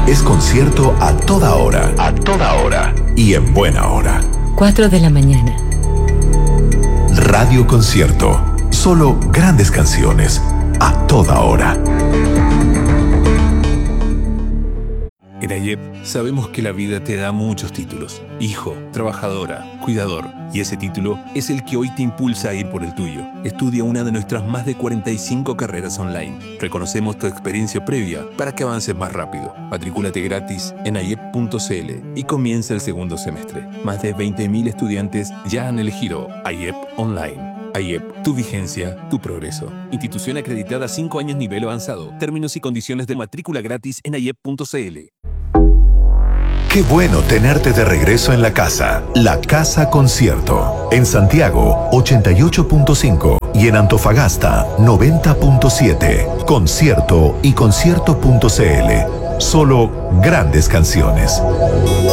es concierto a toda hora. A toda hora. Y en buena hora. 4 de la mañana. Radio Concierto. Solo grandes canciones. A toda hora. En AIEP sabemos que la vida te da muchos títulos. Hijo, trabajadora, cuidador. Y ese título es el que hoy te impulsa a ir por el tuyo. Estudia una de nuestras más de 45 carreras online. Reconocemos tu experiencia previa para que avances más rápido. Matricúlate gratis en aiep.cl y comienza el segundo semestre. Más de 20.000 estudiantes ya han elegido AIEP Online. AIEP, tu vigencia, tu progreso. Institución acreditada 5 años nivel avanzado. Términos y condiciones de matrícula gratis en aiep.cl. Qué bueno tenerte de regreso en la casa. La Casa Concierto. En Santiago, 88.5 y en Antofagasta, 90.7. Concierto y concierto.cl. Solo grandes canciones.